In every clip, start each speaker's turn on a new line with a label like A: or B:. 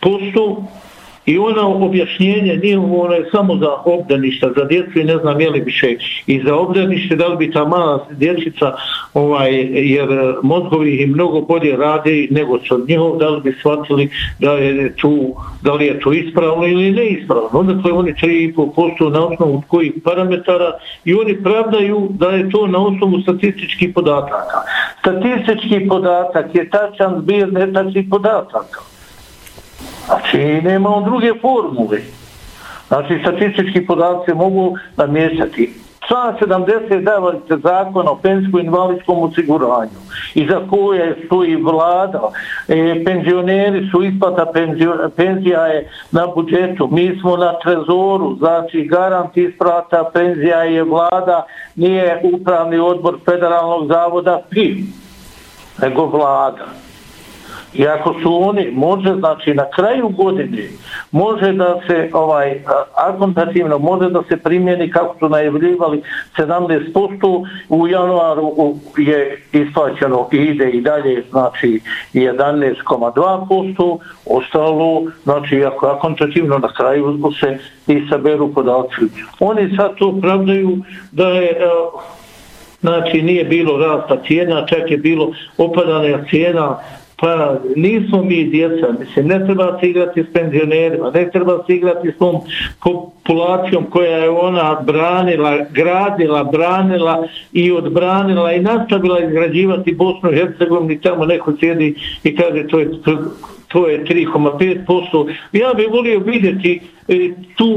A: i ono objašnjenje nije ono je samo za obdaništa, za djecu i ne znam je li više i za obdanište, da li bi ta mala dječica, jer mozgovi im mnogo bolje rade nego su njihov, da li bi shvatili da li je to ispravno ili neispravno. Onda oni 3,5% na osnovu kojih parametara i oni pravdaju da je to na osnovu statističkih podataka. Statistički podatak je tačan zbir netačnih podataka. Znači, nemamo druge formule. Znači, statistički podaci se mogu namješati. Član 79 zakona o penzijsko-invalidskom osiguranju, iza koje stoji vlada, penzioneri su isplata penzija je na budžetu, mi smo na trezoru, znači garant isplata penzija je vlada, nije upravni odbor Federalnog zavoda PIF, nego vlada. I ako su oni, može, znači na kraju godine, može da se, akontativno, može da se primjeni kako su najavljivali 17%, u januaru je isplaćeno i ide i dalje, znači 11,2%, ostalo, znači ako akontativno na kraju se i saberu podaci. Oni sad to pravdaju da je, znači nije bilo rasta cijena, čak je bilo opadanje cijena. Pa nismo mi djeca, mislim, ne treba se igrati s penzionerima, ne treba se igrati s tom populacijom koja je ona branila, gradila, branila i odbranila i nastavila izgrađivati Bosnu i Hercegovinu, tamo neko sjedi i kaže to je 3,5%. Ja bih volio vidjeti tu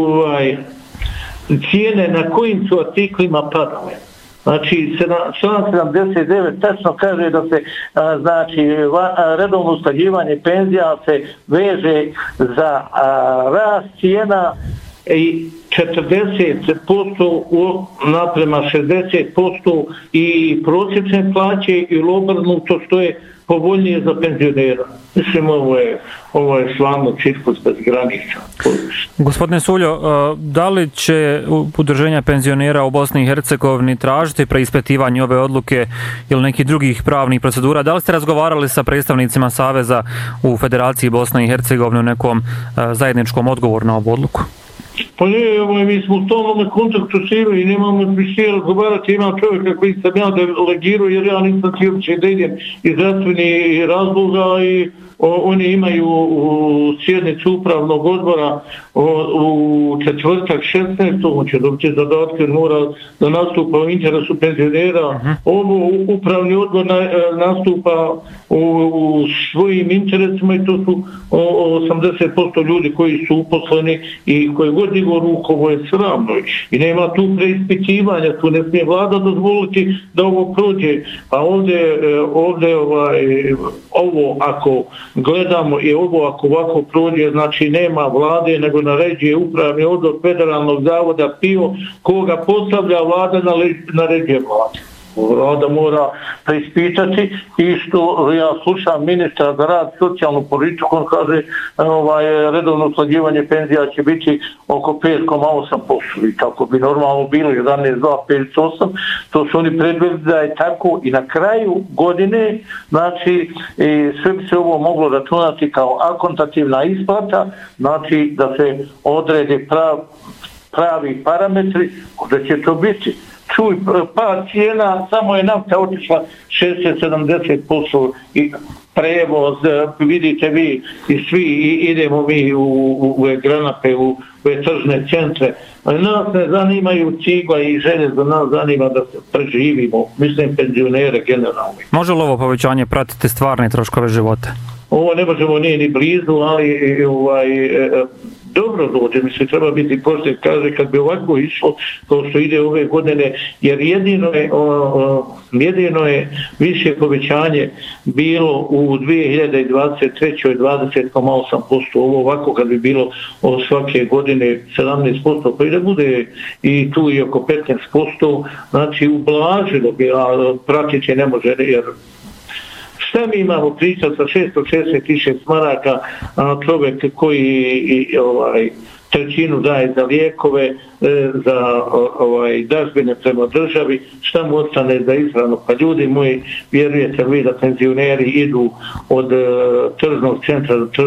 A: cijene na kojim su artiklima padale. Znači, član 79 tačno kaže da se redovno usklađivanje penzija se veže za rast cijena i 40% naprema 60% i prosječne plaće i obrnuto što je povoljnije za penzionera. Mislim, ovo je slavno cirkus bez granica.
B: Gospodine Suljo, da li će udruženja penzionera u Bosni i Hercegovini tražiti preispitivanje ove odluke ili nekih drugih pravnih procedura? Da li ste razgovarali sa predstavnicima Saveza u Federaciji Bosne i Hercegovine u nekom zajedničkom odgovoru na ovu odluku?
A: Pa ne, mi smo u tom kontaktu sili i nemamo više razgovarati, imam čovjeka koji sam ja delegirao jer ja nisam ti uopće da idem iz zdravstvenih razloga i oni imaju sjednicu upravnog odbora u četvrtak 16. On će dobiti zadatke, mora da nastupa u interesu penzionera. Ovo upravni odbor nastupa u svojim interesima i to su 80% ljudi koji su uposleni i koji god digo ruku, ovo je sramno. I nema tu preispitivanja, tu ne smije vlada dozvoliti da ovo prođe. Pa ovdje ovo ako gledamo i ovo ako ovako prođe, znači nema vlade, nego naređuje upravni odbor Federalnog zavoda PIO, koga postavlja vlada, naređuje vlade. Vlada mora preispitati i što ja slušam ministra za rad, socijalnu politiku, on kaže redovno usklađivanje penzija će biti oko 5,8% i tako bi normalno bilo 11,258, to su oni predvidjeli da je tako i na kraju godine, znači sve bi se ovo moglo računati kao akontativna isplata, znači da se odrede pravi parametri, da će to biti. Čuj, pa cijena, samo je nafta otišla 60-70% i prevoz, vidite vi i svi idemo mi u granape, u tržne centre. Nas ne zanimaju cigla i željezo, nas zanima da se preživimo, mislim penzionere generalno.
B: Može li ovo povećanje pratiti stvarne troškove života?
A: Ovo ne možemo, nije ni blizu, ali dobro dođe, mislim, treba biti pošten, kaže, kad bi ovako išlo, kao što ide ove godine, jer jedino je više povećanje bilo u 2023. 20,8%, ovo ovako kad bi bilo od svake godine 17%, pa i da bude i tu i oko 15%, znači ublažilo bi, a pratit će ne može, jer šta mi imamo pričati sa 666 maraka, čovjek koji trećinu daje za lijekove, za dažbine prema državi, šta mu ostane za izravno? Pa ljudi moji, vjerujete li da penzioneri idu od tržnog centra do tržnog